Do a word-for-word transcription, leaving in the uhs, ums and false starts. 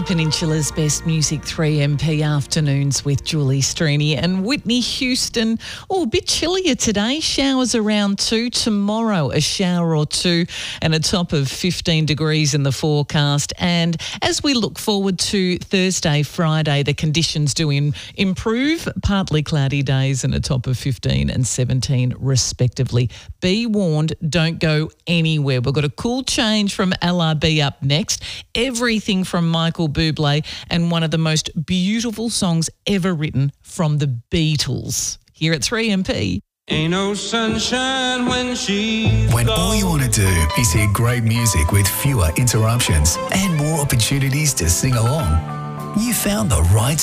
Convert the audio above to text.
Peninsula's Best Music three M P afternoons with Julie Strini and Whitney Houston. Oh, a bit chillier today. Showers around two. Tomorrow, a shower or two and a top of fifteen degrees in the forecast. And as we look forward to Thursday, Friday, the conditions do in, improve. Partly cloudy days and a top of fifteen and seventeen respectively. Be warned, don't go anywhere. We've got a cool change from L R B up next. Everything from Michael Bublé and one of the most beautiful songs ever written from the Beatles. Here at three M P. Ain't no sunshine when she When goes. all you want to do is hear great music with fewer interruptions and more opportunities to sing along, you found the right